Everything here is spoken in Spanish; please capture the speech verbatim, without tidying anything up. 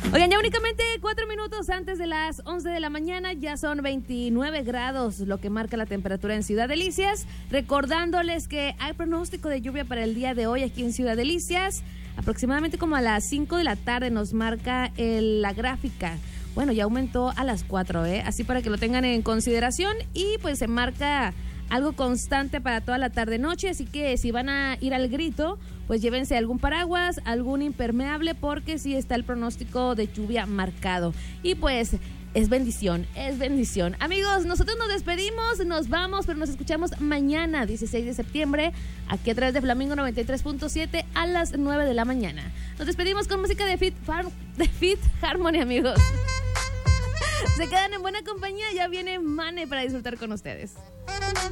Oigan, ya únicamente cuatro minutos antes de las once de la mañana, ya son veintinueve grados, lo que marca la temperatura en Ciudad Delicias. Recordándoles que hay pronóstico de lluvia para el día de hoy aquí en Ciudad Delicias. Aproximadamente como a las cinco de la tarde nos marca el, la gráfica. Bueno, ya aumentó a las cuatro, ¿eh? Así para que lo tengan en consideración y pues se marca algo constante para toda la tarde-noche, así que si van a ir al grito, pues llévense algún paraguas, algún impermeable, porque sí está el pronóstico de lluvia marcado. Y pues es bendición, es bendición. Amigos, nosotros nos despedimos, nos vamos, pero nos escuchamos mañana, dieciséis de septiembre, aquí a través de Flamingo noventa y tres punto siete a las nueve de la mañana. Nos despedimos con música de Fit, Far- de Fit Harmony, amigos. Se quedan en buena compañía, ya viene Mane para disfrutar con ustedes.